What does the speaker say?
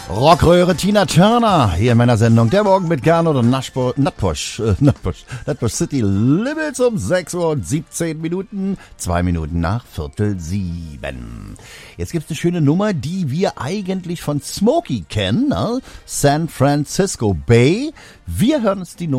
Rockröhre Tina Turner hier in meiner Sendung Der Morgen mit Gernot und Nutbush City Limits um 6 Uhr und 17 Minuten, 2 Minuten nach 6:45. Jetzt gibt's eine schöne Nummer, die wir eigentlich von Smokey kennen, ne? San Francisco Bay. Wir hören uns die Nummer